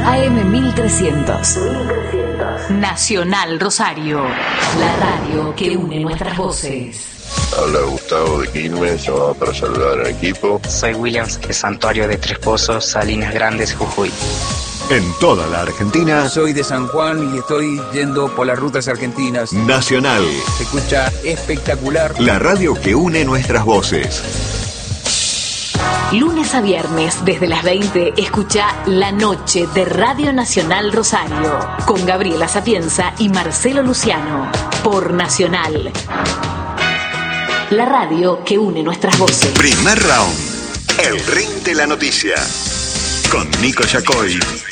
AM 1300. Nacional Rosario. La radio que une nuestras voces. Habla Gustavo de Quilmes, llamado para saludar al equipo. Soy Williams de Santuario de Tres Pozos, Salinas Grandes, Jujuy. En toda la Argentina. Soy de San Juan y estoy yendo por las rutas argentinas. Nacional. Se escucha espectacular. La radio que une nuestras voces. Lunes a viernes, desde las 20, escucha La Noche de Radio Nacional Rosario, con Gabriela Sapienza y Marcelo Luciano, por Nacional. La radio que une nuestras voces. Primer round. El ring de la noticia. Con Nico Yacoy.